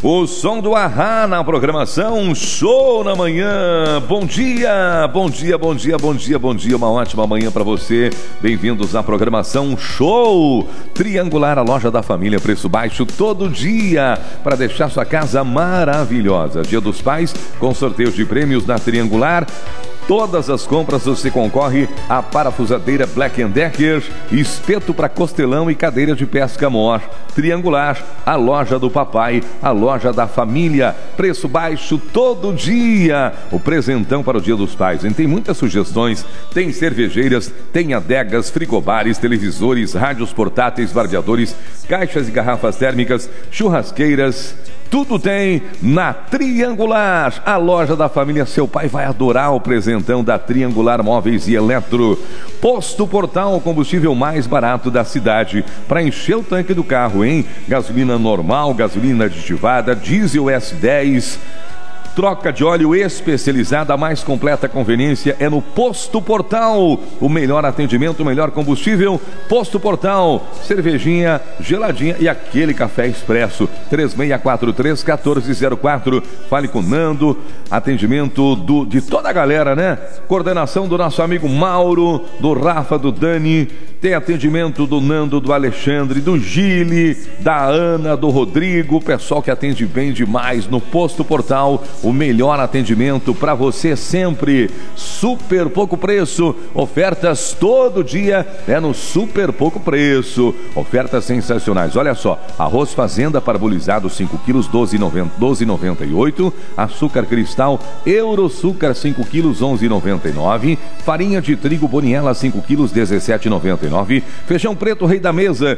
O som do Ahá na programação Show na Manhã. Bom dia, bom dia, bom dia, bom dia, bom dia. Uma ótima manhã para você. Bem-vindos à programação Show. Triangular, a loja da família, preço baixo todo dia para deixar sua casa maravilhosa. Dia dos Pais com sorteio de prêmios na Triangular. Todas as compras você concorre a parafusadeira Black & Decker, espeto para costelão e cadeira de pesca Mor. Triangular, a loja do papai, a loja da família, preço baixo todo dia. O presentão para o Dia dos Pais, hein? Tem muitas sugestões, tem cervejeiras, tem adegas, frigobares, televisores, rádios portáteis, barbeadores, caixas e garrafas térmicas, churrasqueiras. Tudo tem na Triangular, a loja da família. Seu pai vai adorar o presentão da Triangular Móveis e Eletro. Posto Portal, o combustível mais barato da cidade para encher o tanque do carro, hein? Gasolina normal, gasolina aditivada, diesel S10. Troca de óleo especializada, a mais completa conveniência é no Posto Portal. O melhor atendimento, o melhor combustível, Posto Portal. Cervejinha, geladinha e aquele café expresso. 3643-1404. Fale com o Nando. Atendimento de toda a galera, né? Coordenação do nosso amigo Mauro, do Rafa, do Dani. Tem atendimento do Nando, do Alexandre, do Gili, da Ana, do Rodrigo. Pessoal que atende bem demais no Posto Portal. O melhor atendimento para você sempre. Super pouco preço. Ofertas todo dia é no super pouco preço. Ofertas sensacionais. Olha só. Arroz Fazenda parbolizado 5 quilos, 12,98. Açúcar cristal Euroçúcar 5 quilos, 11,99. Farinha de trigo Boniela 5 quilos, 17,99. Feijão preto Rei da Mesa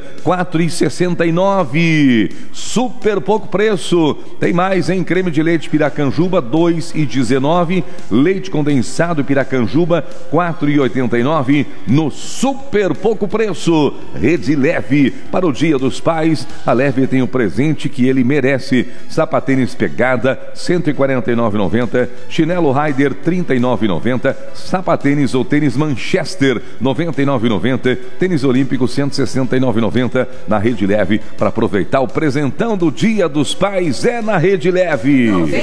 4,69. Super pouco preço. Tem mais, hein? Creme de leite Piracanjuba 2,19. Leite condensado Piracanjuba 4,89 no super pouco preço. Rede Leve, para o Dia dos Pais, a Leve tem o presente que ele merece. Sapatênis Pegada 149,90. Chinelo Rider 39,90. Sapatênis ou tênis Manchester 99,90. Tênis Olímpico 169,90 na Rede Leve. Para aproveitar o presentão do Dia dos Pais é na Rede Leve.